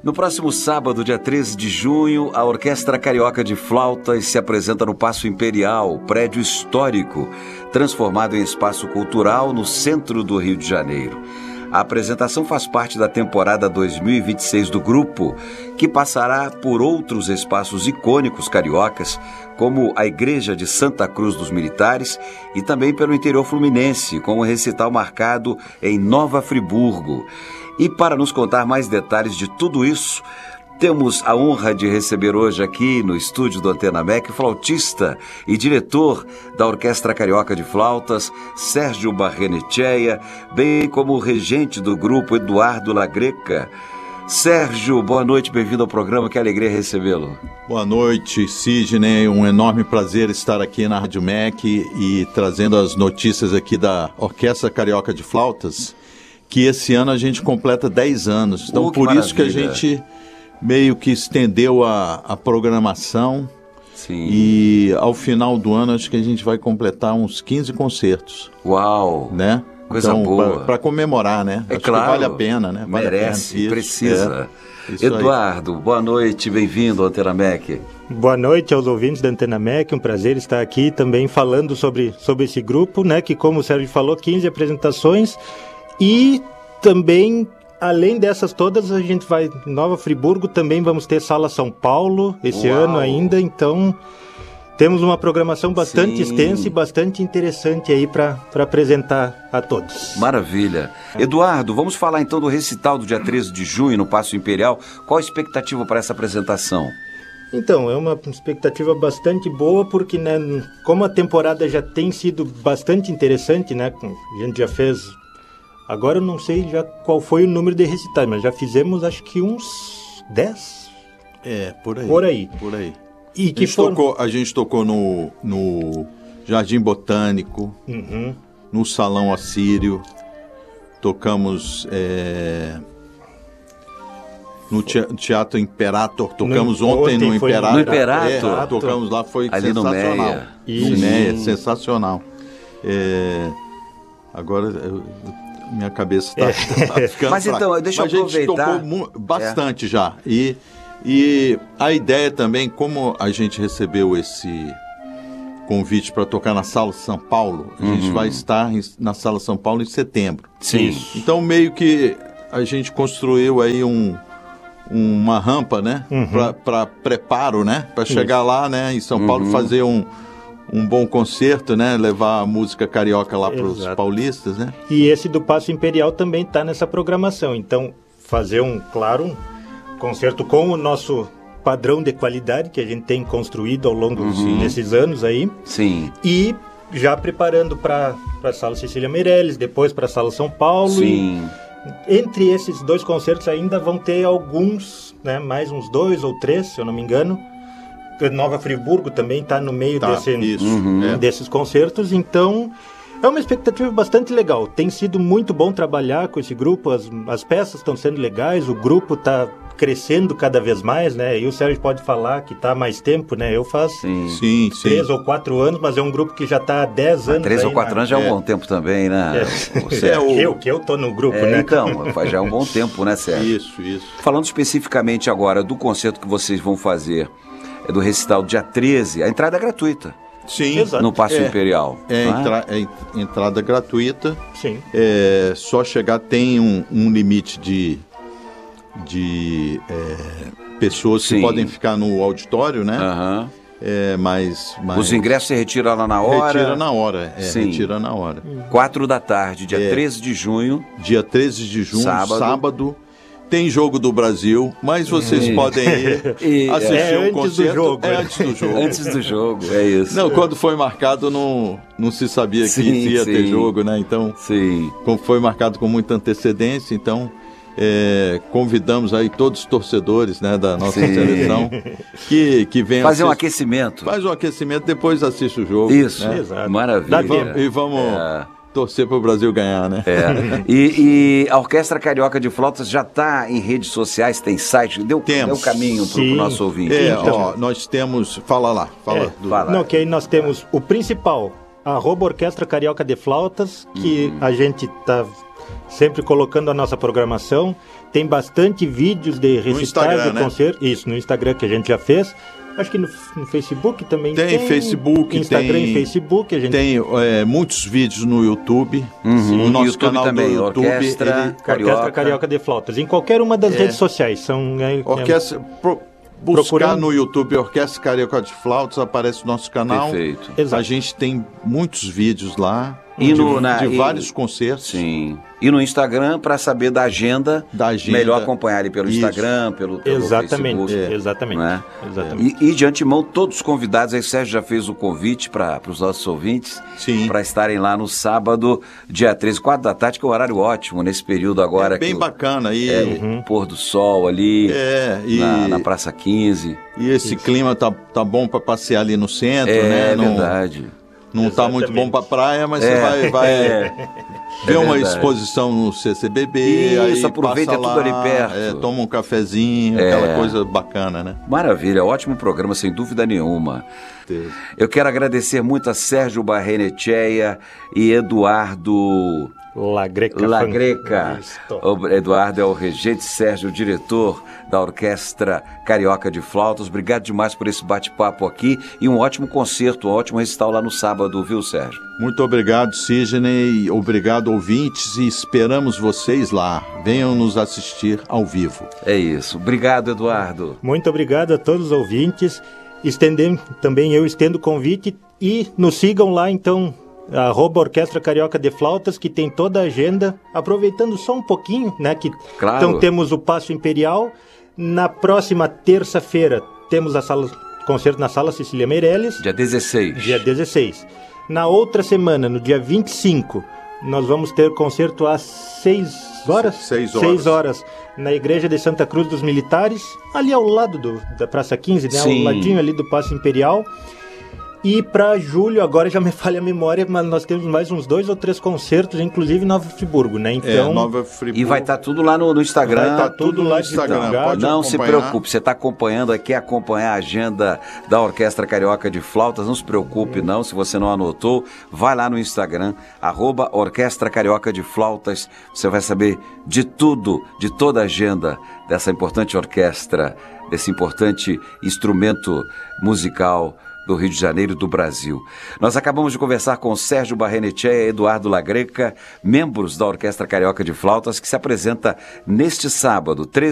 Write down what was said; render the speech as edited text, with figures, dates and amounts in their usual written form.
No próximo sábado, dia 13 de junho, a Orquestra Carioca de Flautas se apresenta no Paço Imperial, prédio histórico, transformado em espaço cultural no centro do Rio de Janeiro. A apresentação faz parte da temporada 2026 do grupo, que passará por outros espaços icônicos cariocas, como a Igreja de Santa Cruz dos Militares e também pelo interior fluminense, com um recital marcado em Nova Friburgo. E para nos contar mais detalhes de tudo isso, temos a honra de receber hoje aqui no estúdio do Antena MEC o flautista e diretor da Orquestra Carioca de Flautas, Sérgio Barrenechea, bem como o regente do grupo, Eduardo Lagreca. Sérgio, boa noite, bem-vindo ao programa, que alegria recebê-lo. Boa noite, Sidney, um enorme prazer estar aqui na Rádio MEC e trazendo as notícias aqui da Orquestra Carioca de Flautas, que esse ano a gente completa 10 anos, então por maravilha. Isso que a gente meio que estendeu a programação. Sim. E ao final do ano acho que a gente vai completar uns 15 concertos. Uau! Né? Coisa então, boa. Para comemorar, né? É acho claro, que vale a pena, né? Vale merece, a pena. Precisa. Eduardo, boa noite, bem-vindo ao Antena MEC. Boa noite aos ouvintes da Antena MEC, um prazer estar aqui também falando sobre esse grupo, né? Que, como o Sérgio falou, 15 apresentações. E também, além dessas todas, a gente vai em Nova Friburgo, também vamos ter Sala São Paulo esse ano ainda, então temos uma programação bastante extensa e bastante interessante aí para apresentar a todos. Maravilha. Eduardo, vamos falar então do recital do dia 13 de junho no Paço Imperial. Qual a expectativa para essa apresentação? Então, é uma expectativa bastante boa, porque, né, como a temporada já tem sido bastante interessante, né, a gente já fez... Agora eu não sei já qual foi o número de recitais, mas já fizemos acho que uns 10. Por aí. Por aí. E que a gente tocou no Jardim Botânico, no Salão Assírio, tocamos no Teatro Imperator, tocamos ontem no Imperator. No Imperator? Tocamos lá, foi ali sensacional. No Meia. No Meia, sensacional. Agora... minha cabeça está ficando Mas fraca. Então, deixa eu aproveitar. A gente tocou bastante já. E a ideia também, como a gente recebeu esse convite para tocar na Sala São Paulo, a gente vai estar na Sala São Paulo em setembro. Sim. Então, meio que a gente construiu aí uma rampa, né? Para preparo, né? Para chegar lá, né? Em São Paulo, fazer um bom concerto, né? Levar a música carioca lá para os paulistas, né? E esse do Paço Imperial também está nessa programação. Então, fazer um concerto com o nosso padrão de qualidade que a gente tem construído ao longo desses anos aí. Sim. E já preparando para a Sala Cecília Meirelles, depois para a Sala São Paulo. Sim. E entre esses dois concertos ainda vão ter alguns, né? Mais uns 2 ou 3, se eu não me engano. Nova Friburgo também está no meio desses concertos, então é uma expectativa bastante legal. Tem sido muito bom trabalhar com esse grupo, as peças estão sendo legais, o grupo está crescendo cada vez mais, né? E o Sérgio pode falar que está há mais tempo, né? Eu faço 3 ou 4 anos, mas é um grupo que já está há 10 anos. 3 ou 4 anos já é um bom tempo também, né? Eu tô no grupo, né? Então, já é um bom tempo, né, Sérgio? Isso. Falando especificamente agora do concerto que vocês vão fazer, do recital do dia 13, a entrada é gratuita. Sim. No Paço Imperial. Entrada gratuita. Sim. Só chegar, tem um limite de pessoas que podem ficar no auditório, né? Mas os ingressos você retira lá na hora? Retira na hora, retira na hora. 4 da tarde, dia 13 de junho. Dia 13 de junho, sábado. Tem jogo do Brasil, mas vocês podem ir assistir o concerto antes do jogo, é isso. Não, quando foi marcado não se sabia que ia ter jogo, né? Então, como foi marcado com muita antecedência, então convidamos aí todos os torcedores, né, da nossa seleção que venham fazer um aquecimento. Faz um aquecimento, depois assiste o jogo. Isso, né? Exato. Maravilha. E vamos torcer para o Brasil ganhar, né? E a Orquestra Carioca de Flautas já está em redes sociais, tem site, deu caminho para o nosso ouvinte. Nós temos, fala. Não, que aí nós temos o principal, @Orquestra Carioca de Flautas, que a gente está sempre colocando a nossa programação. Tem bastante vídeos de recitais de concerto. Isso, no Instagram que a gente já fez. Acho que no Facebook também tem. Tem Facebook, Instagram e Facebook. A gente tem muitos vídeos no YouTube. No nosso YouTube canal também, do YouTube. Orquestra Carioca de Flautas. Em qualquer uma das redes sociais. Buscar no YouTube Orquestra Carioca de Flautas, aparece o nosso canal. Perfeito. Exato. A gente tem muitos vídeos lá de vários concertos. Sim. E no Instagram, para saber da agenda, melhor acompanhar ali pelo Instagram, pelo Exatamente, Facebook. Exatamente. Né? Exatamente. E de antemão, todos os convidados, aí o Sérgio já fez o convite para os nossos ouvintes, para estarem lá no sábado, dia 13, 4 da tarde, que é um horário ótimo, nesse período agora. Bem bacana. O pôr do sol ali, na Praça 15. E esse clima tá bom para passear ali no centro, né? É verdade. Não está muito bom para praia, mas você vai ver uma exposição no CCBB. Isso, aproveita tudo ali perto. Toma um cafezinho, aquela coisa bacana, né? Maravilha, ótimo programa, sem dúvida nenhuma. Eu quero agradecer muito a Sérgio Barrenechea e Eduardo Lagreca. O Eduardo é o regente, Sérgio, o diretor da Orquestra Carioca de Flautas. Obrigado demais por esse bate-papo aqui e um ótimo concerto, um ótimo recital lá no sábado, viu, Sérgio? Muito obrigado, Sidney. Obrigado, ouvintes, e esperamos vocês lá. Venham nos assistir ao vivo. É isso. Obrigado, Eduardo. Muito obrigado a todos os ouvintes. Também eu estendo o convite e nos sigam lá, então, @Orquestra Carioca de Flautas, que tem toda a agenda, aproveitando só um pouquinho, né? Então temos o Paço Imperial. Na próxima terça-feira temos concerto na Sala Cecília Meirelles. Dia 16. Dia 16. Na outra semana, no dia 25, nós vamos ter concerto às 6 horas? 6 horas. 6 horas, na Igreja de Santa Cruz dos Militares, ali ao lado da Praça 15, né? Ao ladinho ali do Paço Imperial. E para julho, agora já me falha a memória, mas nós temos mais uns 2 ou 3 concertos, inclusive em Nova Friburgo, né? Então, Nova Friburgo. E vai estar tudo lá no Instagram. Vai estar tudo lá no Instagram. Não se preocupe, você está acompanhando aqui, acompanhar a agenda da Orquestra Carioca de Flautas, não se preocupe não, se você não anotou, vai lá no Instagram, @Orquestra Carioca de Flautas, você vai saber de tudo, de toda a agenda dessa importante orquestra, desse importante instrumento musical do Rio de Janeiro e do Brasil. Nós acabamos de conversar com Sérgio Barrenechea e Eduardo Lagreca, membros da Orquestra Carioca de Flautas, que se apresenta neste sábado, 13